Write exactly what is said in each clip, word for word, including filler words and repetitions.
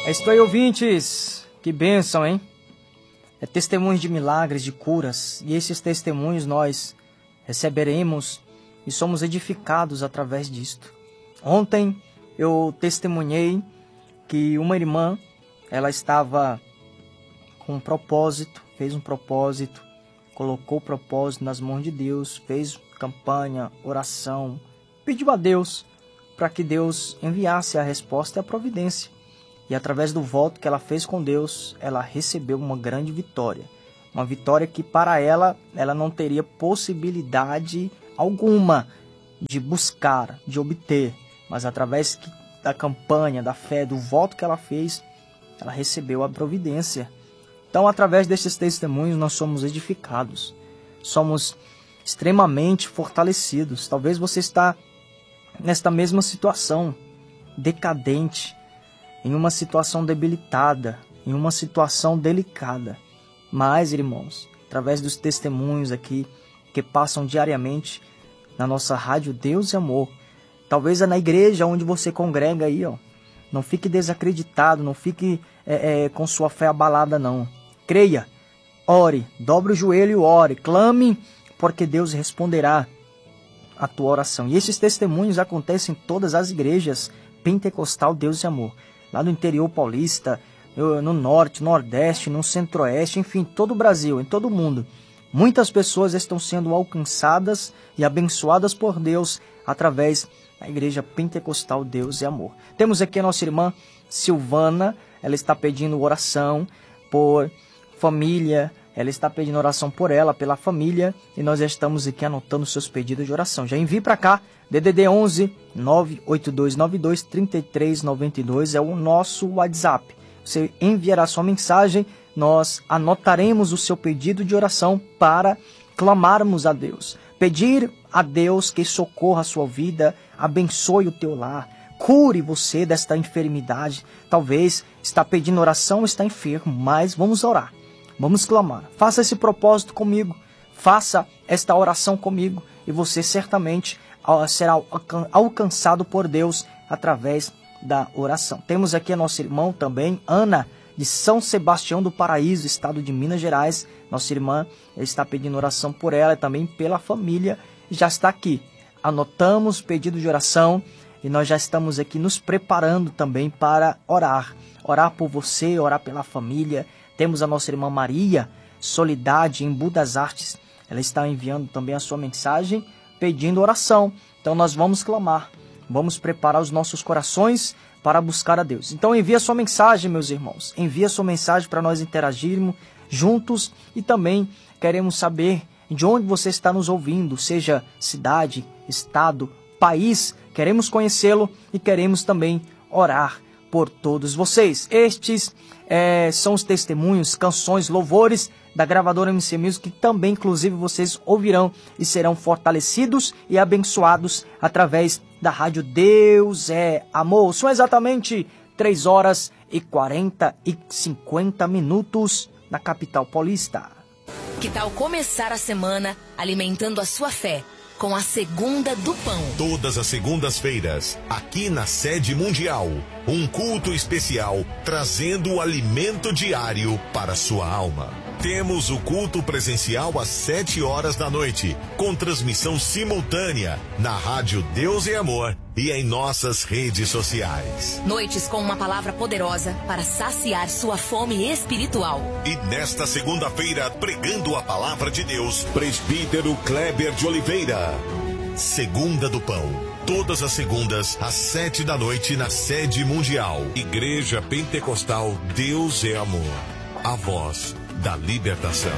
É isso aí, ouvintes. Que bênção, hein? É testemunhos de milagres, de curas. E esses testemunhos nós receberemos e somos edificados através disto. Ontem eu testemunhei que uma irmã, ela estava com um propósito, fez um propósito, colocou o propósito nas mãos de Deus, fez campanha, oração, pediu a Deus para que Deus enviasse a resposta e a providência. E através do voto que ela fez com Deus, ela recebeu uma grande vitória. Uma vitória que para ela, ela não teria possibilidade alguma de buscar, de obter. Mas através da campanha, da fé, do voto que ela fez, ela recebeu a providência. Então, através desses testemunhos, nós somos edificados. Somos extremamente fortalecidos. Talvez você está nesta mesma situação, decadente, em uma situação debilitada, em uma situação delicada. Mas, irmãos, através dos testemunhos aqui que passam diariamente na nossa rádio Deus e Amor, talvez é na igreja onde você congrega aí, ó, não fique desacreditado, não fique é, é, com sua fé abalada, não. Creia, ore, dobre o joelho e ore, clame, porque Deus responderá a tua oração. E esses testemunhos acontecem em todas as igrejas pentecostal Deus e Amor. Lá no interior paulista, no norte, nordeste, no centro-oeste, enfim, todo o Brasil, em todo o mundo. Muitas pessoas estão sendo alcançadas e abençoadas por Deus através da igreja pentecostal Deus e Amor. Temos aqui a nossa irmã Silvana, ela está pedindo oração por família, ela está pedindo oração por ela, pela família, e nós já estamos aqui anotando seus pedidos de oração. Já envie para cá, D D D onze, nove oito dois nove dois, três três nove dois é o nosso WhatsApp. Você enviará sua mensagem, nós anotaremos o seu pedido de oração para clamarmos a Deus. Pedir a Deus que socorra a sua vida, abençoe o teu lar, cure você desta enfermidade. Talvez está pedindo oração, está enfermo, mas vamos orar. Vamos clamar. Faça esse propósito comigo. Faça esta oração comigo e você certamente será alcançado por Deus através da oração. Temos aqui a nossa irmã também, Ana, de São Sebastião do Paraíso, estado de Minas Gerais. Nossa irmã está pedindo oração por ela e também pela família. Já está aqui. Anotamos o pedido de oração e nós já estamos aqui nos preparando também para orar. Orar por você, orar pela família. Temos a nossa irmã Maria, Solidade, em Budas Artes. Ela está enviando também a sua mensagem, pedindo oração. Então nós vamos clamar, vamos preparar os nossos corações para buscar a Deus. Então envie a sua mensagem, meus irmãos. Envie a sua mensagem para nós interagirmos juntos e também queremos saber de onde você está nos ouvindo, seja cidade, estado, país. Queremos conhecê-lo e queremos também orar por todos vocês. Estes é, são os testemunhos, canções, louvores da gravadora M C Music, que também, inclusive, vocês ouvirão e serão fortalecidos e abençoados através da rádio Deus é Amor. São exatamente três horas e quarenta e cinquenta minutos na capital paulista. Que tal começar a semana alimentando a sua fé com a Segunda do Pão? Todas as segundas-feiras, aqui na Sede Mundial, um culto especial trazendo o alimento diário para sua alma. Temos o culto presencial às sete horas da noite, com transmissão simultânea na rádio Deus e Amor e em nossas redes sociais. Noites com uma palavra poderosa para saciar sua fome espiritual. E nesta segunda-feira, pregando a palavra de Deus, presbítero Kleber de Oliveira. Segunda do Pão. Todas as segundas, às sete da noite, na Sede Mundial. Igreja Pentecostal Deus é Amor. A voz da libertação.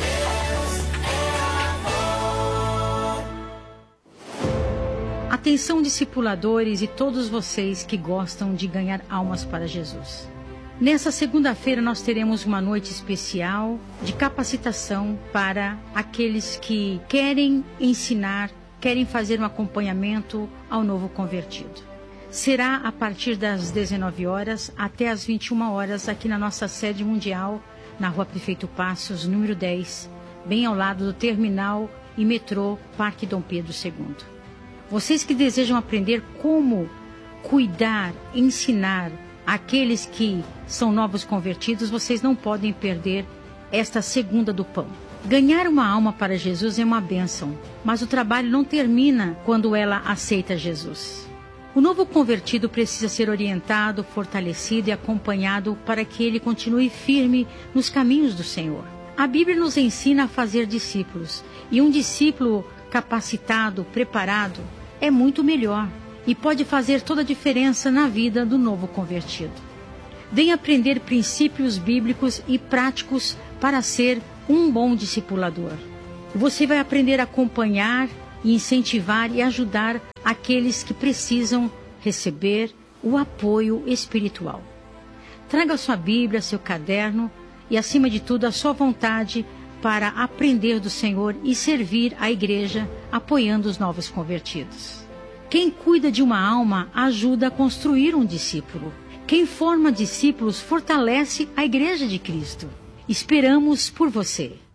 Atenção, discipuladores e todos vocês que gostam de ganhar almas para Jesus. Nessa segunda-feira nós teremos uma noite especial de capacitação para aqueles que querem ensinar, querem fazer um acompanhamento ao novo convertido. Será a partir das dezenove horas até as vinte e uma horas aqui na nossa sede mundial, na Rua Prefeito Passos, número dez, bem ao lado do terminal e metrô Parque Dom Pedro segundo. Vocês que desejam aprender como cuidar, ensinar, aqueles que são novos convertidos, vocês não podem perder esta segunda do pão. Ganhar uma alma para Jesus é uma bênção, mas o trabalho não termina quando ela aceita Jesus. O novo convertido precisa ser orientado, fortalecido e acompanhado para que ele continue firme nos caminhos do Senhor. A Bíblia nos ensina a fazer discípulos, e um discípulo capacitado, preparado, é muito melhor e pode fazer toda a diferença na vida do novo convertido. Venha aprender princípios bíblicos e práticos para ser um bom discipulador. Você vai aprender a acompanhar, incentivar e ajudar aqueles que precisam receber o apoio espiritual. Traga sua Bíblia, seu caderno e, acima de tudo, a sua vontade para aprender do Senhor e servir a igreja apoiando os novos convertidos. Quem cuida de uma alma ajuda a construir um discípulo. Quem forma discípulos fortalece a igreja de Cristo. Esperamos por você.